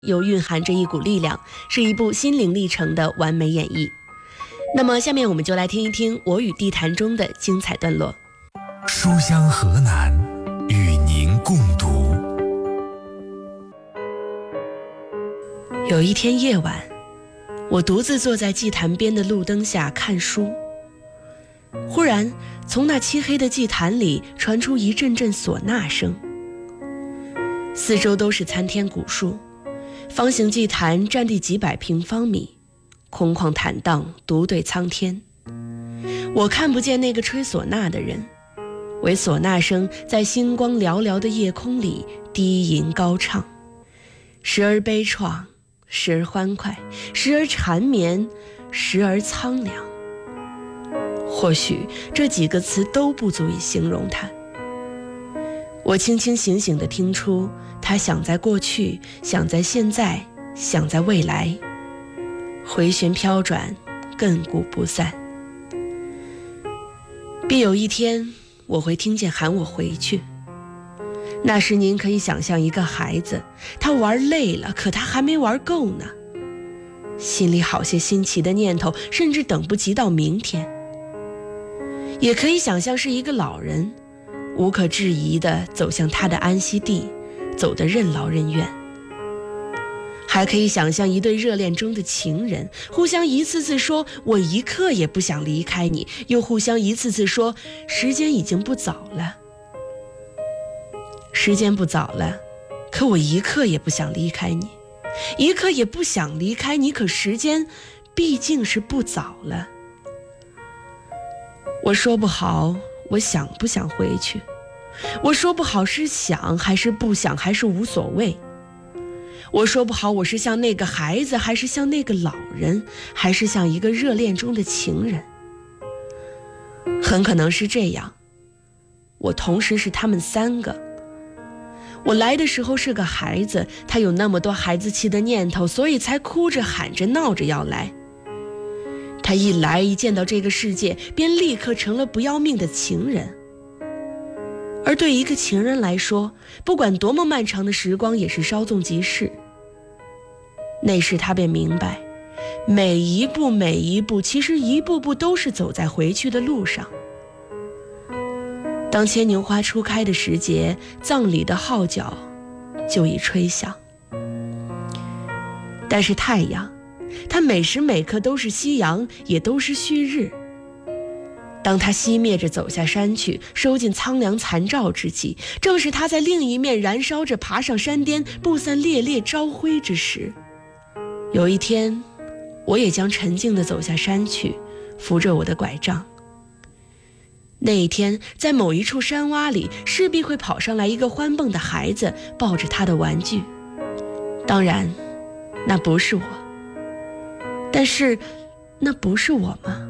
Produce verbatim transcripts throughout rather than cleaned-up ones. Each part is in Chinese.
又蕴含着一股力量，是一部心灵历程的完美演绎。那么下面我们就来听一听我与地坛中的精彩段落。 书香河南，与您共读。 有一天夜晚，我独自坐在祭坛边的路灯下看书，忽然从那漆黑的祭坛里传出一阵阵唢呐声，四周都是参天古树，方形祭坛占地几百平方米，空旷坦荡，独对苍天。我看不见那个吹唢呐的人，唯唢呐声在星光寥寥的夜空里低吟高唱，时而悲怆，时而欢快，时而缠绵，时而苍凉。或许这几个词都不足以形容它。我清清醒醒地听出，他想在过去，想在现在，想在未来，回旋飘转，亘古不散。必有一天，我会听见喊我回去。那时您可以想象一个孩子，他玩累了，可他还没玩够呢，心里好些新奇的念头，甚至等不及到明天。也可以想象是一个老人，无可置疑地走向他的安息地，走得任劳任怨。还可以想象一对热恋中的情人，互相一次次说我一刻也不想离开你，又互相一次次说时间已经不早了。时间不早了，可我一刻也不想离开你，一刻也不想离开你，可时间毕竟是不早了。我说不好我想不想回去，我说不好是想还是不想，还是无所谓。我说不好我是像那个孩子，还是像那个老人，还是像一个热恋中的情人。很可能是这样，我同时是他们三个。我来的时候是个孩子，他有那么多孩子气的念头，所以才哭着喊着闹着要来。他一来一见到这个世界，便立刻成了不要命的情人。而对一个情人来说，不管多么漫长的时光也是稍纵即逝。那时他便明白，每一步每一步，其实一步步都是走在回去的路上。当牵牛花初开的时节，葬礼的号角就已吹响。但是太阳，它每时每刻都是夕阳，也都是旭日。当它熄灭着走下山去，收进苍凉残照之际，正是它在另一面燃烧着爬上山巅，不散烈烈朝晖之时。有一天，我也将沉静地走下山去，扶着我的拐杖。那一天，在某一处山洼里，势必会跑上来一个欢蹦的孩子，抱着他的玩具。当然，那不是我。但是，那不是我吗？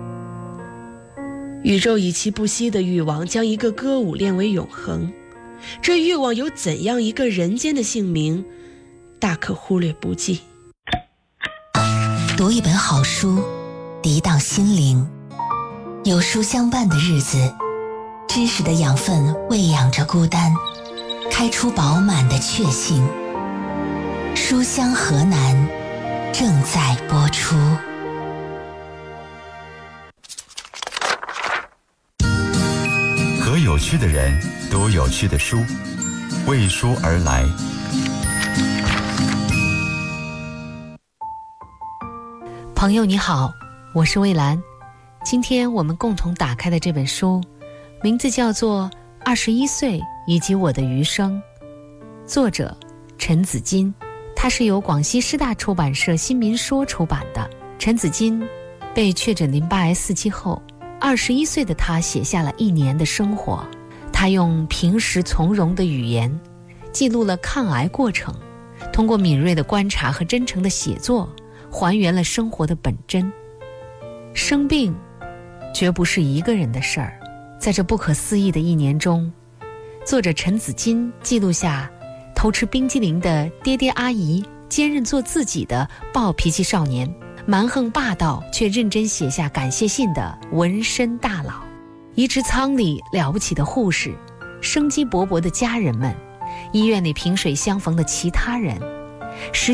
宇宙以其不息的欲望，将一个歌舞练为永恒。这欲望有怎样一个人间的姓名，大可忽略不计。 读一本好书，涤荡心灵。有书相伴的日子，知识的养分喂养着孤单，开出饱满的确信。书香河南正在播出。 和有趣的人读有趣的书，为书而来。 朋友你好，我是蔚兰。今天我们共同打开的这本书，名字叫做《二十一岁以及我的余生》，作者陈子金，它是由广西师大出版社新民说出版的。陈子金被确诊淋巴癌四期后，二十一岁的他写下了一年的生活。他用平实从容的语言，记录了抗癌过程，通过敏锐的观察和真诚的写作，还原了生活的本真。生病绝不是一个人的事儿。在这不可思议的一年中，作者陈子金记录下偷吃冰激凌的爹爹阿姨，坚韧做自己的暴脾气少年，蛮横霸道却认真写下感谢信的纹身大佬，移植舱里了不起的护士，生机勃勃的家人们，医院里萍水相逢的其他人， 时